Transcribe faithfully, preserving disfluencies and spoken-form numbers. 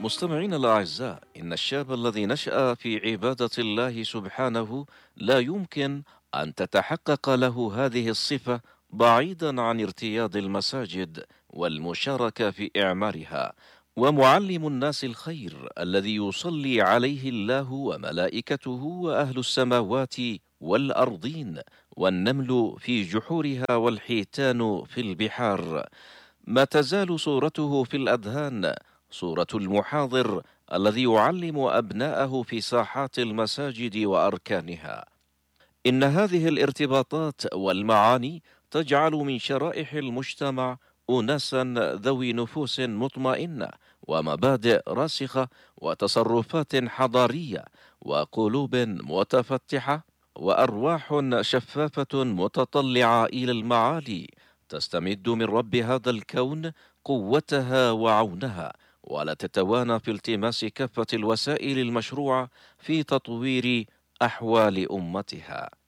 مستمعينا الأعزاء، إن الشاب الذي نشأ في عبادة الله سبحانه لا يمكن أن تتحقق له هذه الصفة بعيدا عن ارتياد المساجد والمشاركة في إعمارها. ومعلم الناس الخير الذي يصلي عليه الله وملائكته وأهل السماوات والأرضين والنمل في جحورها والحيتان في البحار، ما تزال صورته في الأذهان، صورة المحاضر الذي يعلم أبناءه في ساحات المساجد وأركانها. إن هذه الارتباطات والمعاني تجعل من شرائح المجتمع أناسا ذوي نفوس مطمئنة ومبادئ راسخة وتصرفات حضارية وقلوب متفتحة وأرواح شفافة متطلعة إلى المعالي، تستمد من رب هذا الكون قوتها وعونها، ولا تتوانى في التماس كافة الوسائل المشروعة في تطوير أحوال أمتها.